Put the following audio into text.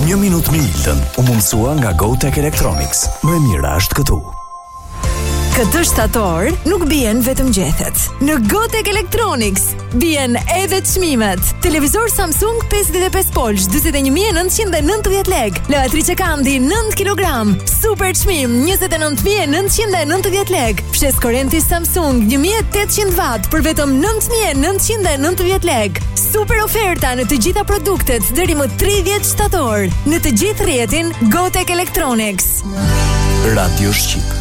1 minutë me Iltën u mundsua nga GoTech Electronics. Më e mira është këtu. Këtë shtator nuk bien vetëm gjethet. Në GoTech Electronics bien edhe çmimet. Televizor Samsung 55 polç 41.990 lek. Lavatrice Kandi 9 kg. Super çmim 29.990 lek. Fshes korrenti Samsung 1800 watt për vetëm 9.990 lek. Super oferta në të gjitha produktet deri më 30 shtator. Në të gjithë rrjetin GoTech Electronics. Radio Shqip.